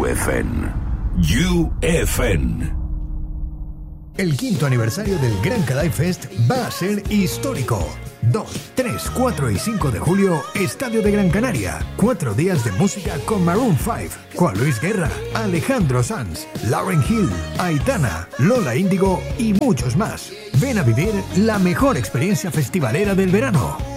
UFN. UFN. El 5º aniversario del Gran Kadai Fest va a ser histórico. 2, 3, 4 y 5 de julio, Estadio de Gran Canaria. 4 días de música con Maroon 5, Juan Luis Guerra, Alejandro Sanz, Lauryn Hill, Aitana, Lola Índigo y muchos más. Ven a vivir la mejor experiencia festivalera del verano.